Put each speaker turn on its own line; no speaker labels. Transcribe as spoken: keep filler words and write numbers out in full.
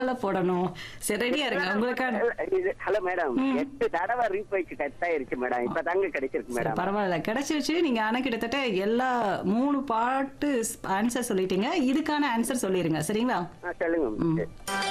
போடணும். சரி ரெடியா இருங்க. உங்களுக்கான
இது ஹலோ மேடம்.
ம்.
எட்டு தடவை ரீபைக்கு கட் ஆயிருச்சு மேடம். இப்ப தாங்க கிடைச்சிருக்கு
சரி,
மேடம்.
பரவாயில்ல. கிடைச்சிருச்சு. நீங்க ஆனா கிட்டத்தட்ட எல்லா மூணு பாட்டு ஆன்சர் சொல்லிட்டீங்க. இதுக்கான ஆன்சர் சொல்லிருங்க. சரிங்களா?
ஆ, சொல்லுங்க
ம்.
மிஸ்.